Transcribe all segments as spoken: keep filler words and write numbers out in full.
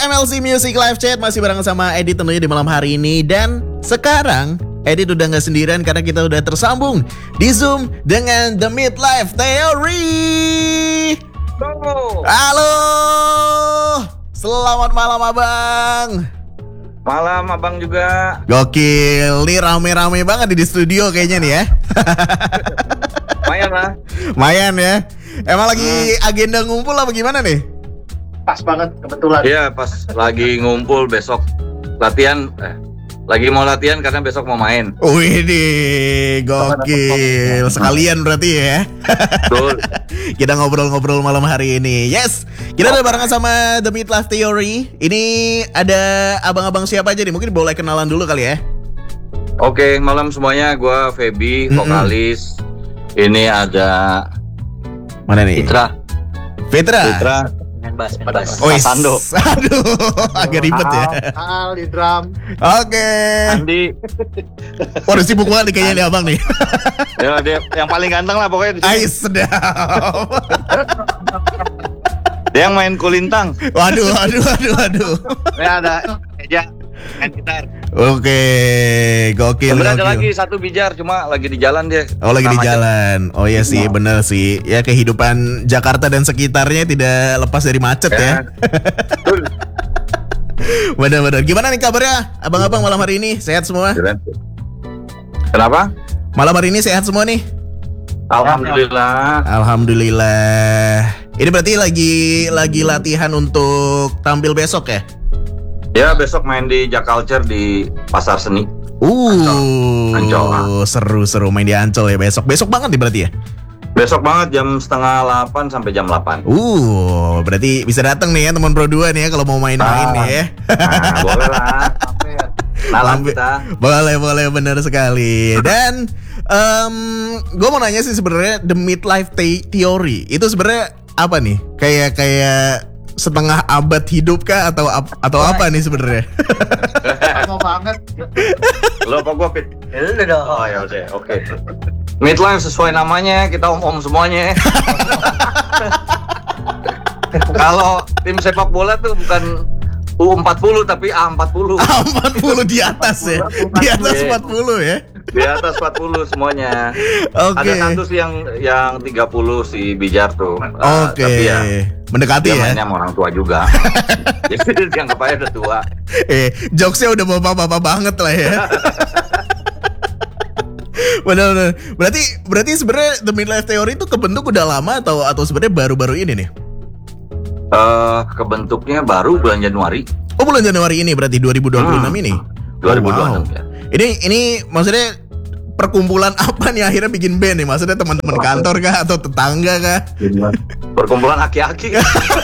M L C Music Live Chat masih bareng sama Edit tentunya di malam hari ini. Dan sekarang Edit udah gak sendirian karena kita udah tersambung di Zoom dengan The Midlife Theory. Halo, selamat malam abang. Malam abang juga. Gokil, nih rame-rame banget di studio kayaknya nih ya. Lumayan lah. Lumayan ya. Emang lagi hmm. agenda ngumpul apa gimana nih? Pas banget kebetulan. Iya, pas lagi ngumpul besok latihan. Eh, lagi mau latihan karena besok mau main. Wih deh, gokil. Sekalian berarti ya. Betul. Kita ngobrol-ngobrol malam hari ini. Yes, kita udah barengan sama The Midlife Theory. Ini ada abang-abang siapa aja nih? Mungkin boleh kenalan dulu kali ya. Oke, malam semuanya. Gua Feby, vokalis. Mm-hmm. Ini ada mana nih? Fitra. Fitra. Fitra. Main bass, main bass. Oh, Sando. Aduh, agak ribet ya. Al di drum. Oke. Andi. Waduh, sibuk banget nih kayaknya nih abang nih. Ya, dia yang paling ganteng lah pokoknya di sini. Ais, sedap. Dia yang main kulintang. Waduh, waduh, waduh, waduh. Ya ada meja main gitar. Oke, gokil. Sebenarnya ada gokil. lagi satu bijar, cuma lagi di jalan dia. Oh, lagi di Sama jalan. Oh iya sih, bener sih. Ya kehidupan Jakarta dan sekitarnya tidak lepas dari macet ya. Betul. Bener-bener. Gimana nih kabarnya abang-abang malam hari ini? Sehat semua? Kenapa? Malam hari ini sehat semua nih? Alhamdulillah. Alhamdulillah. Ini berarti lagi lagi latihan untuk tampil besok ya? Ya, besok main di Jaculture di Pasar Seni. Uh, Ancol. Seru-seru main di Ancol ya besok. Besok banget nih berarti ya? Besok banget jam setengah delapan sampai jam delapan. Uh, berarti bisa datang nih ya teman Pro dua nih ya kalau mau main-main ah, ya. Nah, boleh lah. Nalan kita. Boleh, boleh, benar sekali. Dan um, gue mau nanya sih sebenarnya The Midlife Theory itu sebenarnya apa nih? Kayak kayak setengah abad hidup kah atau atau apa nih sebenarnya? Lama banget. Lo apa gua Pit? Udah dong. Oh ya udah, oke. Midlife sesuai namanya, kita om-om semuanya. Kalau tim sepak bola tuh bukan U empat puluh tapi A empat puluh. A empat puluh di atas ya. Di atas empat puluh ya. Di atas empat puluh semuanya. Oke. Ada satu sih yang yang tiga puluh si Bijar tuh. Uh, Oke. Tapi ya mendekati dia ya. mainnya sama orang tua juga. Jadi dianggap aja udah tua. Eh, jokesnya udah bapak-bapak banget lah ya. Benar-benar. Berarti berarti sebenarnya The Midlife Theory itu kebentuk udah lama atau atau sebenarnya baru-baru ini nih? Eh, uh, kebentuknya baru bulan Januari. Oh, bulan Januari ini berarti dua ribu dua puluh enam hmm. ini. dua ribu dua puluh enam oh, wow. ya. Ini ini maksudnya perkumpulan apa nih akhirnya bikin band nih? Maksudnya teman-teman kantor kah atau tetangga kah? Perkumpulan aki-aki.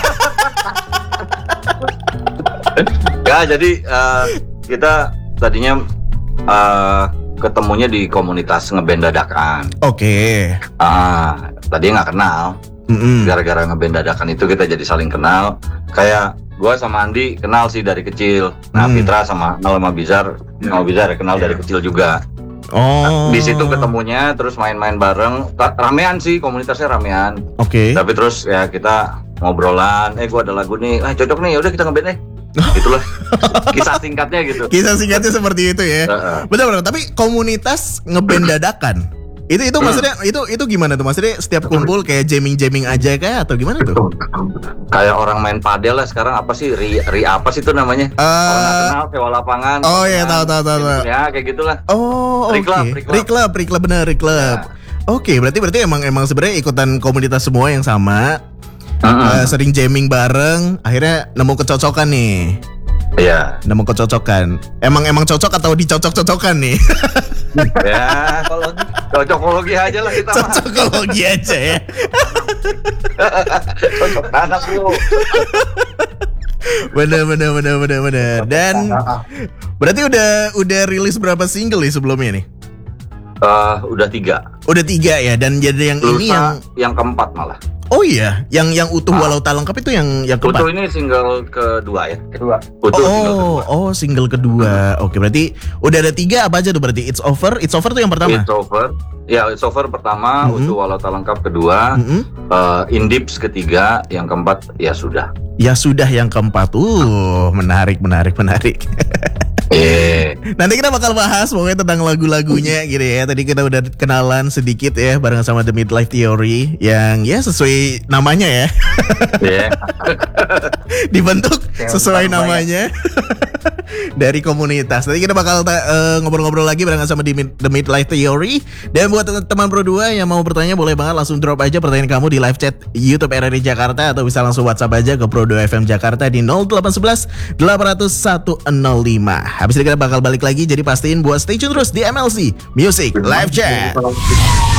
Ya, jadi uh, kita tadinya uh, ketemunya di komunitas ngeband dadakan. Oke. Okay. Ah, tadinya nggak kenal. Mm-hmm. Gara-gara ngeband dadakan itu kita jadi saling kenal. Kayak gue sama Andi kenal sih dari kecil. Nah, mm. Fitra sama sama Bizar, sama Bizar kenal dari kecil juga. Oh. Nah, di situ ketemunya, terus main-main bareng. Ramean sih, komunitasnya ramean. Oke. Okay. Tapi terus ya kita ngobrolan. Eh, gue ada lagu nih, ah cocok nih. Yaudah kita ngeband deh. Itulah kisah singkatnya gitu. Kisah singkatnya seperti itu ya. Uh-uh. Benar-benar. Tapi komunitas ngeband dadakan itu itu maksudnya itu itu gimana tuh? Maksudnya setiap kumpul kayak jamming-jamming aja kah atau gimana tuh? Kayak orang main padel lah sekarang, apa sih ri, ri apa sih itu namanya? Uh, orang nggak kenal sewa lapangan. Oh iya, tahu tahu tahu. Ya kayak gitulah. Oh oke. Okay. Ri club, ri club benar, ri club. Ya. Oke, okay, berarti berarti emang emang sebenarnya ikutan komunitas semua yang sama. Uh-uh. Uh, sering jamming bareng, akhirnya nemu kecocokan nih. Iya. Nemu kecocokan. Emang emang cocok atau dicocok-cocokan nih? Ya, kalau cocokologi aja lah kita. Cocokologi aja ya. Cocok anak lu. Bener bener bener bener bener. Dan berarti udah udah rilis berapa single nih sebelumnya nih? Uh, udah tiga. Udah tiga ya, dan jadi yang Lusa ini yang yang keempat malah. oh iya, yang yang utuh Ah. walau tak lengkap itu yang yang keempat. Utuh ini single kedua ya. Kedua. Utuh single Oh, kedua. oh single kedua. Oke, berarti udah ada tiga apa aja tuh berarti? It's over, it's over tuh yang pertama. It's over. Ya, It's Over pertama, Mm-hmm. Utuh Walau Tak Lengkap kedua, Mm-mm. uh, In Dips ketiga, yang keempat ya sudah. Ya sudah yang keempat. Uh, menarik, menarik, menarik. Eh, Nanti kita bakal bahas pokoknya tentang lagu-lagunya gitu ya. Tadi kita udah kenalan sedikit ya bareng sama The Midlife Theory yang ya sesuai namanya ya. ya. Dibentuk Yang sesuai utama namanya dari komunitas. Nanti kita bakal uh, ngobrol-ngobrol lagi bareng sama di Mid- The Midlife Theory. Dan buat teman-teman Pro dua yang mau bertanya boleh banget langsung drop aja pertanyaan kamu di live chat YouTube R R I Jakarta atau bisa langsung WhatsApp aja ke Pro dua F M Jakarta di nol delapan satu satu delapan nol satu nol lima. Habis ini kita bakal balik lagi, jadi pastiin buat stay tune terus di M L C Music Live Chat.